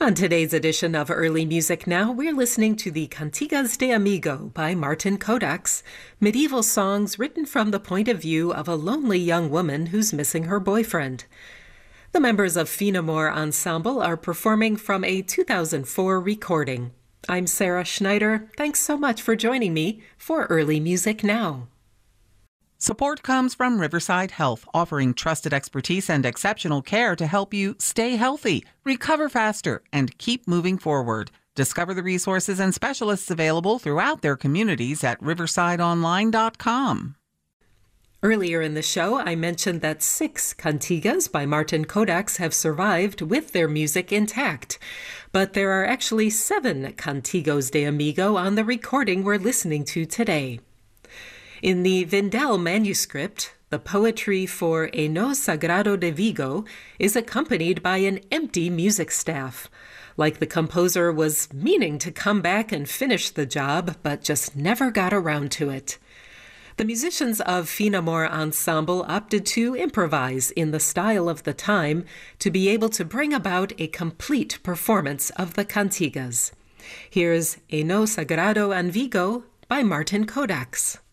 On today's edition of Early Music Now, we're listening to the Cantigas de Amigo by Martin Kodax, medieval songs written from the point of view of a lonely young woman who's missing her boyfriend. The members of Finamore Ensemble are performing from a 2004 recording. I'm Sarah Schneider. Thanks so much for joining me for Early Music Now. Support comes from Riverside Health, offering trusted expertise and exceptional care to help you stay healthy, recover faster, and keep moving forward. Discover the resources and specialists available throughout their communities at riversideonline.com. Earlier in the show, I mentioned that 6 cantigas by Martin Kodax have survived with their music intact. But there are actually 7 cantigos de amigo on the recording we're listening to today. In the Vindel manuscript, the poetry for Heno Sagrado de Vigo is accompanied by an empty music staff, like the composer was meaning to come back and finish the job, but just never got around to it. The musicians of Finamore Ensemble opted to improvise in the style of the time to be able to bring about a complete performance of the cantigas. Here's Heno Sagrado en Vigo by Martin Kodax.